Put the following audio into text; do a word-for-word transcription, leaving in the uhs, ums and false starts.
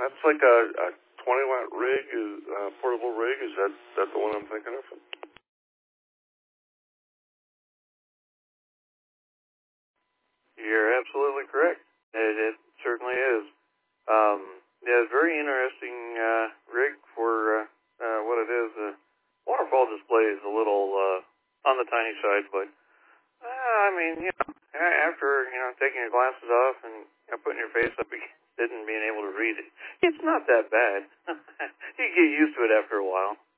that's like a, a twenty watt rig, is uh, portable rig. Is that that the one I'm thinking of? You're absolutely correct. It, it certainly is. Um, yeah, it's a very interesting uh, rig for uh, uh, what it is. The waterfall display is a little uh, on the tiny side, but uh, I mean, you know, after you know taking your glasses off and you know, putting your face up against it and being able to read it, it's not that bad. You get used to it after a while.